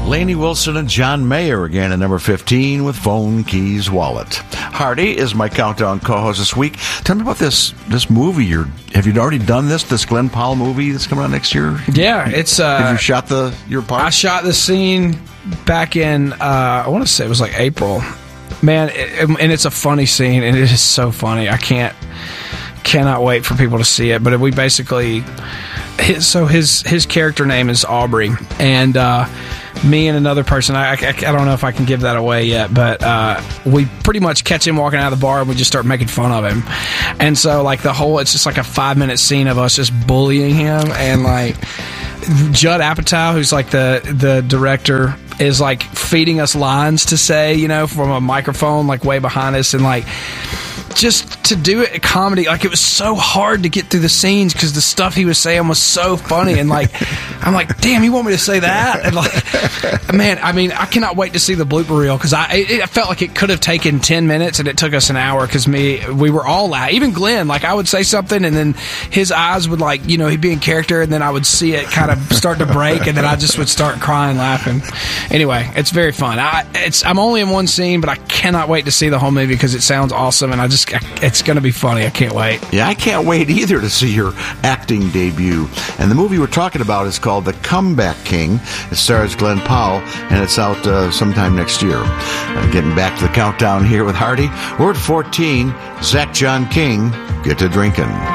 Lainey Wilson and John Mayer again at number 15 with Phone, Keys, Wallet. Hardy is my countdown co-host this week. Tell me about this movie. Have you already done this Glenn Powell movie that's coming out next year? Yeah, it's... have you shot your part? I shot the scene back in, I want to say it was like April. Man, and it's a funny scene, and it is so funny. I cannot wait for people to see it. But we basically... his character name is Aubrey, and me and another person, I don't know if I can give that away yet, but we pretty much catch him walking out of the bar and we just start making fun of him. And so like it's just like a 5-minute scene of us just bullying him, and like Judd Apatow, who's like the director, is like feeding us lines to say, from a microphone like way behind us, and like just to do it comedy, like it was so hard to get through the scenes because the stuff he was saying was so funny, and like I'm like, damn, you want me to say that? And like, man, I mean, I cannot wait to see the blooper reel, because I felt like it could have taken 10 minutes and it took us an hour, because we were all laughing. Even Glenn, like I would say something and then his eyes would like, he'd be in character, and then I would see it kind of start to break, and then I just would start crying laughing. Anyway, it's very fun. I'm only in one scene, but I cannot wait to see the whole movie because it sounds awesome, and it's going to be funny. I can't wait. Yeah, I can't wait either to see your acting debut. And the movie we're talking about is called The Comeback King. It stars Glenn Powell, and it's out sometime next year. Getting back to the countdown here with Hardy. We're at 14. Zach John King, Get to Drinking.